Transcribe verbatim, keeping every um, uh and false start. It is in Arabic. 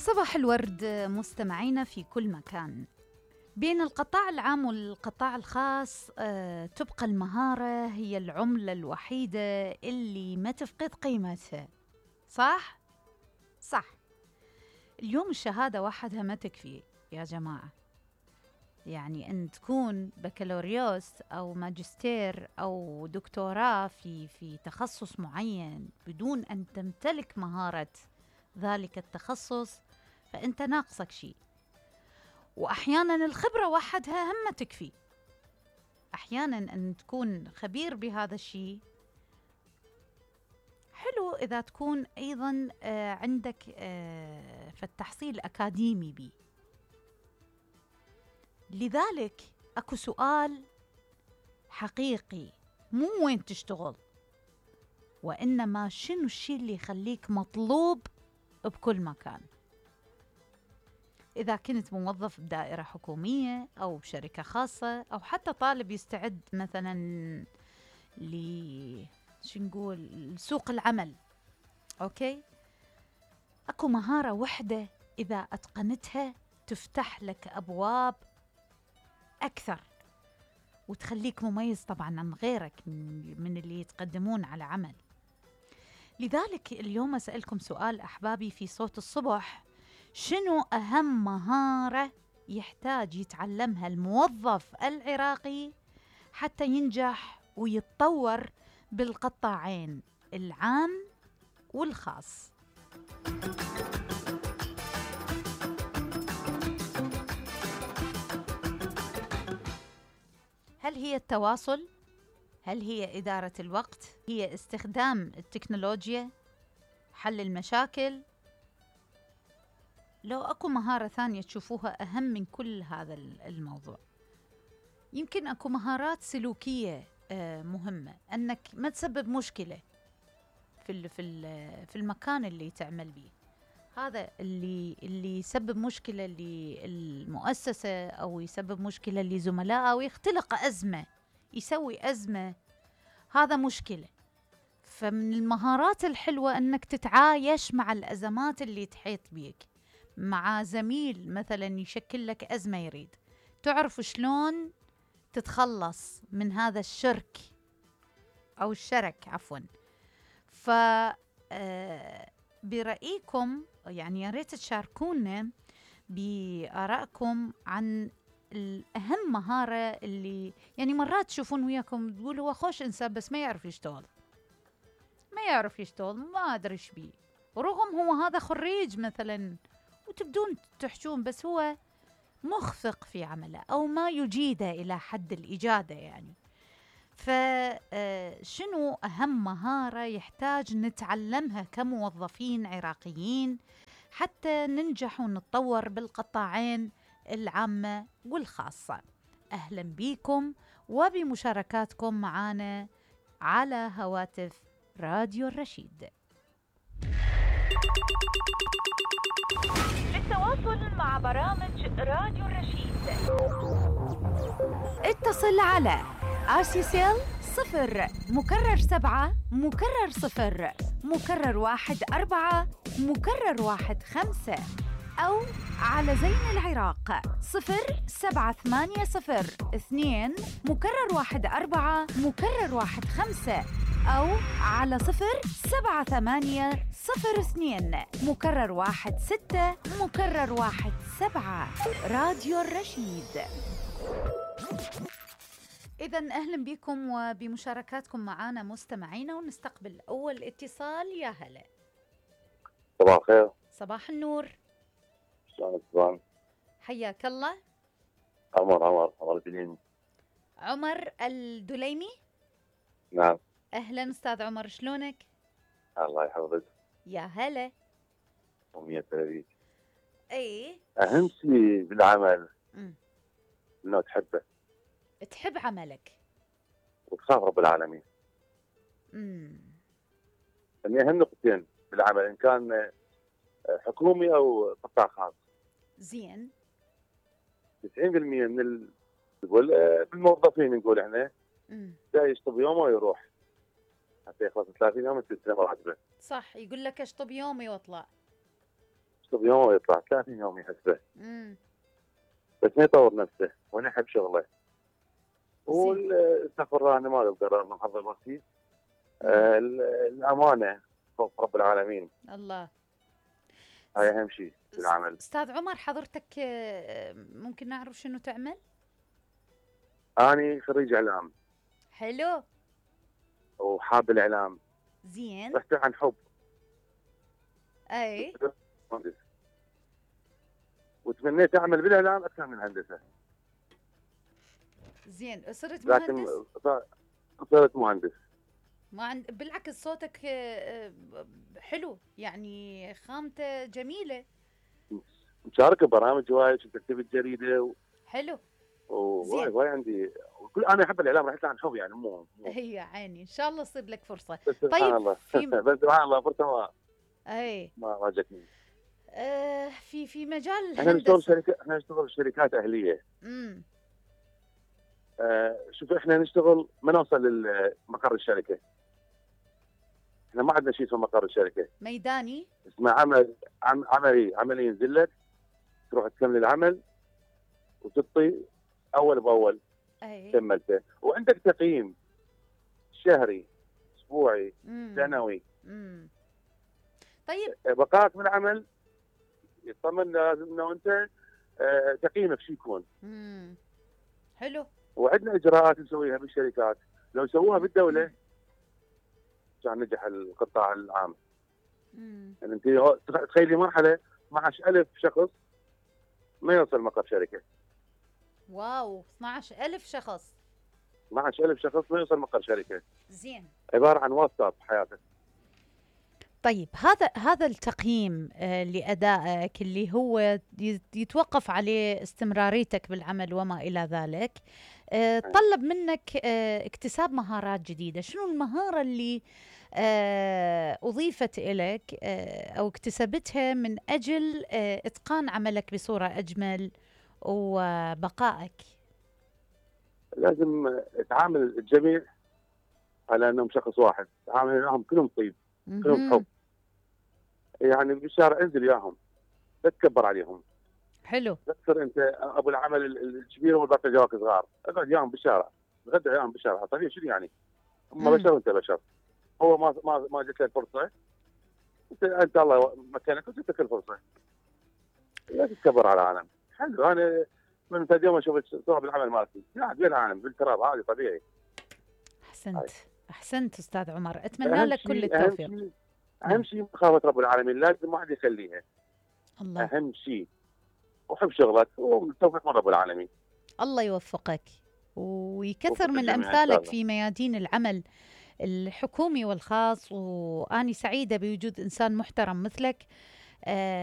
صباح الورد مستمعينا في كل مكان. بين القطاع العام والقطاع الخاص آه، تبقى المهارة هي العملة الوحيدة اللي ما تفقد قيمتها. صح؟ صح. اليوم الشهادة وحدها ما تكفي يا جماعة. يعني أن تكون بكالوريوس أو ماجستير أو دكتوراه في في تخصص معين بدون أن تمتلك مهارة ذلك التخصص فأنت ناقصك شيء. وأحياناً الخبرة وحدها هم ما تكفي. أحياناً أن تكون خبير بهذا الشيء حلو إذا تكون أيضاً آه عندك آه في التحصيل أكاديمي بي. لذلك أكو سؤال حقيقي، مو وين تشتغل، وإنما شنو الشيء اللي يخليك مطلوب بكل مكان. إذا كنت موظف بدائرة حكومية أو بشركة خاصة أو حتى طالب يستعد مثلا ل شو نقول سوق العمل، أوكي، أكو مهارة وحدة إذا أتقنتها تفتح لك أبواب أكثر وتخليك مميز طبعا عن غيرك من اللي يتقدمون على عمل. لذلك اليوم أسألكم سؤال أحبابي في صوت الصبح: شنو أهم مهارة يحتاج يتعلمها الموظف العراقي حتى ينجح ويتطور بالقطاعين العام والخاص؟ هل هي التواصل؟ هل هي إدارة الوقت؟ هي استخدام التكنولوجيا؟ حل المشاكل؟ لو أكو مهارة ثانية تشوفوها أهم من كل هذا الموضوع، يمكن أكو مهارات سلوكية مهمة، أنك ما تسبب مشكلة في في في المكان اللي تعمل به. هذا اللي اللي يسبب مشكلة للمؤسسة أو يسبب مشكلة لزملائه أو يختلق أزمة، يسوي أزمة، هذا مشكلة. فمن المهارات الحلوة أنك تتعايش مع الأزمات اللي تحيط بيك. مع زميل مثلا يشكل لك أزمة يريد تعرف شلون تتخلص من هذا الشرك أو الشرك عفوا. ف برأيكم يعني يا ريت تشاركونا بآرائكم عن الأهم مهارة اللي يعني مرات تشوفون وياكم تقول هو خوش إنسان بس ما يعرف يشتغل، ما يعرف يشتغل، ما أدري إيش بيه، ورغم هو هذا خريج مثلا وتبدون تحجون بس هو مخفق في عمله أو ما يجيده إلى حد الإجادة يعني. فشنو أهم مهارة يحتاج نتعلمها كموظفين عراقيين حتى ننجح ونتطور بالقطاعين العامة والخاصة؟ أهلا بكم وبمشاركاتكم معنا على هواتف راديو الرشيد. للتواصل مع برامج راديو الرشيد اتصل على آسيسيل صفر مكرر سبعة مكرر صفر مكرر واحد أربعة مكرر واحد خمسة، أو على زين العراق صفر سبعة ثمانية صفر اثنين مكرر واحد أربعة مكرر واحد خمسة، أو على صفر سبعة ثمانية صفر اثنين مكرر واحد ستة مكرر واحد سبعة. راديو الرشيد. إذن أهلا بكم وبمشاركاتكم معنا مستمعينا، ونستقبل أول اتصال. يا هلا. صباح الخير. صباح النور. شلونك؟ حياك الله. عمر عمر عمر الدليمي. عمر الدليمي. نعم. أهلا أستاذ عمر، شلونك؟ الله يحفظك. يا هلا. أمية تلبيك. أي أهم شيء بالعمل م. إنه تحبه، تحب عملك وتخاف رب العالمين. امم يعني أهم نقطتين بالعمل إن كان حكومي أو قطاع خاص. زين. تسعين بالمئة من ال... نقول بالموظفين نقول إحنا جاي يشطب يومه ويروح حتى يخلص ثلاثين يوم تستلم راتبه. صح، يقول لك اشطب يومي واطلع. يشطب يوم ويطلع ثلاثين يوم يحسه، امم بس ما يطور نفسه وانا احب شغله. زين. والاستغفر انا ما اقدر من حظ الوكيل. آه ال- الامانه خوف رب العالمين، الله. هاي اهم شيء في العمل. استاذ عمر، حضرتك آه، ممكن نعرف شنو تعمل؟ اني خريج اعلام حلو. وحاب الاعلام، زين. بحث عن حب. اي. مهندس، وتمنيت اعمل بالاعلام اكثر من الهندسه، زين، صرت لكن مهندس؟ ص- صرت مهندس. ما عند... بالعكس صوتك آه، آه، حلو، يعني خامته جميلة. مشارك ببرامج وايد، كنت اكتب الجريده و- حلو. ووايد زين. وايد عندي. وكل انا احب الاعلام، رحت عن حب يعني، مو مو هي عيني، ان شاء الله يصير لك فرصة. بس سبحان طيب الله. في بس سبحان الله فرصه ما اي ما ما جتني. آه في في مجال احنا نشتغل الهندسة. شركه، احنا نشتغل شركات اهليه. امم آه شوف، احنا نشتغل ما نوصل لمقر الشركه، احنا ما عندنا شيء اسمه مقر الشركه، ميداني. اسمه عمل عم عملي عملي ينزل لك، تروح تكمل العمل وتعطي اول باول اي. كملته، وعندك تقييم شهري اسبوعي مم. سنوي. مم. طيب. بقائك من العمل يطمن لازم انه انت آه، تقييمك شو يكون. مم. حلو. وعندنا اجراءات نسويها بالشركات، لو سووها بالدوله كان نجح القطاع العام. مم. يعني انت تخيلي مرحله اثنا عشر ألف شخص ما يوصل مقر شركه، واو، اثنعش ألف شخص. اثنا عشر ألف شخص ما يوصل مقر شركه، زين. عباره عن واتساب حياتك. طيب، هذا هذا التقييم آه، لأدائك اللي هو ي- يتوقف عليه استمراريتك بالعمل وما إلى ذلك، آه، طلب منك آه، اكتساب مهارات جديدة. شنو المهارة اللي آه، أضيفت إليك آه، أو اكتسبتها من أجل آه، إتقان عملك بصورة أجمل وبقائك؟ لازم تعامل الجميع على انهم شخص واحد، تعامل معهم كلهم طيب، كلهم مهم. حب. يعني بالشارع انزل وياهم، لا تكبر عليهم، حلو. لا تصير انت ابو العمل ال- الكبير والباقي جواك صغار. اقعد وياهم بالشارع، غدا وياهم بالشارع. طبيعي شنو يعني؟ هم مم. بشر وانت بشر. هو ما ما ما جت لك فرصه، انت انت الله مكانك وجدتك الفرصه، لا تتكبر على العالم. حلو، انا من ثاني يوم اشوف صور بالعمل مالتي قاعد بين العالم بالتراب عادي طبيعي. أحسنت. أحسنت أستاذ عمر، أتمنى اهم لك كل شيء اهم التوفيق. شيء نعم. اهم شيء مخافه رب العالمين، لازم واحد يخليها الله. اهم شيء، وحب شغلك والتوفيق من رب العالمين. الله يوفقك ويكثر وفق من الجميع ان شاء أمثالك الله. في ميادين العمل الحكومي والخاص، وأني سعيدة بوجود إنسان محترم مثلك. آه